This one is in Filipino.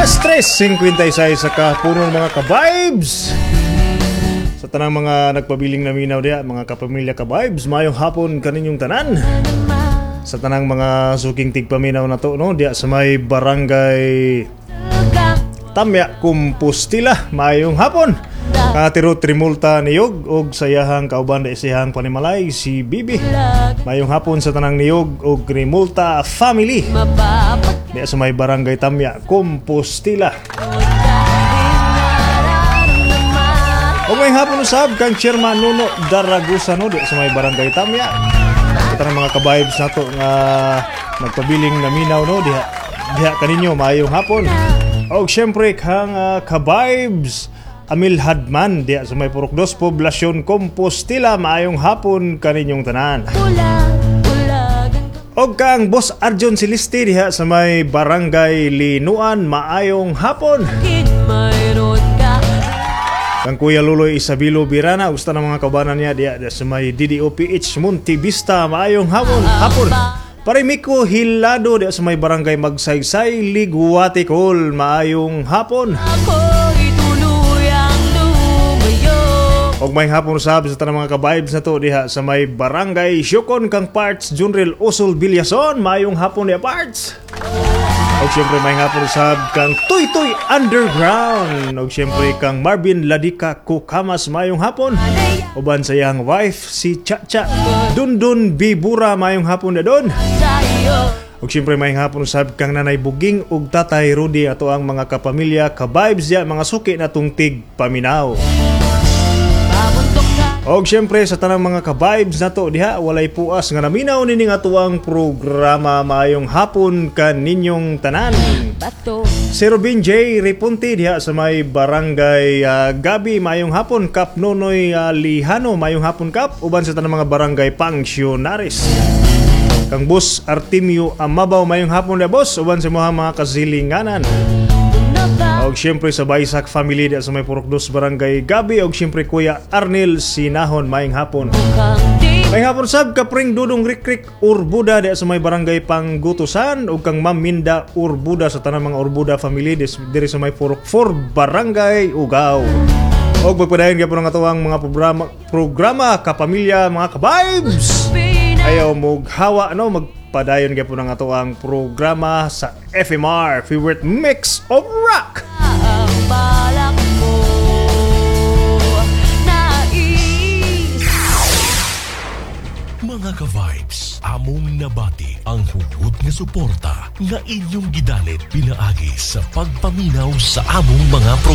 3:56 sa kapunong mga ka-vibes. Sa tanang mga nagpabiling naminaw diya, mga kapamilya ka-vibes, mayong hapon kaninyong tanan. Sa tanang mga suking tigpaminaw na to, no, diya sa may barangay Tamya, Compostela, mayong hapon. Katiro Trimulta niyog og sayahang kauban da isihang panimalay si Bibi. Mayong hapon sa tanang niyog og Trimulta family. Diya sa may barangay Tamya, Compostela. O may hapon usab kang Chairman Nuno Daragusano diya sa may barangay Tamya. Kita ng mga ka-vibes nato nga nagpabiling naminaw, no, diha kaninyo mayong hapon. O syempre kang ka-vibes Amil Hadman diya sa may Purok 2 Poblasyon Compostela, maayong hapon kaninyong tanan. Og kang Boss Arjon Celeste diha sa may barangay Linuan, maayong hapon. Kang Kuya Luloy Isabilo Birana, gusto ng mga kabanan niya diya sa may DDOPH Monte Vista, maayong hapon. Parimiko Hilado diya sa may barangay Magsaysay, Liguaticol, maayong hapon. Og may hapon usab sa tanang mga ka-vibes na to diha sa may barangay Syukon kang Parts Junril Usul Bilyason, mayong hapon diha Parts. Og syempre may hapon usab kang Tuy Tuy Underground. Og syempre kang Marvin Ladika Kukamas, mayong hapon. Uban sa iyang wife si Chacha Dundun Bibura, mayong hapon na doon. Og syempre may hapon usab kang Nanay Buging ug Tatay Rudy, ato ang mga kapamilya ka-vibes diya, mga suki na tungtig paminaw. Og syempre sa tanang mga ka-vibes na to diha, walay puas nga naminaw nining atuang programa, maayong hapon kaninyong tanan. Si Robin J. Ripunti diha sa may barangay Gabi, maayong hapon. Kap Nonoy Lihano, maayong hapon Kap. Uban sa tanang mga barangay Pangsyonaris. Kang Boss Artemio Amabaw, mayong hapon na boss. Uban sa mga kasilinganan. Og syempre sa Baysak family diya sa may Purok 2 barangay Gabi. Og syempre Kuya Arnel Sinahon, mayong hapon. May hapon sab kapring Dudong Rikrik Urbuda diya sa may barangay Panggutusan. Og kang Ma'am Minda Urbuda sa tanang mga Urbuda family diri sa may Purok 4 barangay Ugao. Og magpadayon gyapon ang atuang mga programa kapamilya, mga ka-vibes. Ayaw mo hawa, no, magpadayon gyapon ang atuang programa sa FMR, favorite mix of rock. Mga ka-vibes, among nabati ang hugod nga suporta nga inyong gidalit pinaagi sa pagpaminaw sa among mga programa.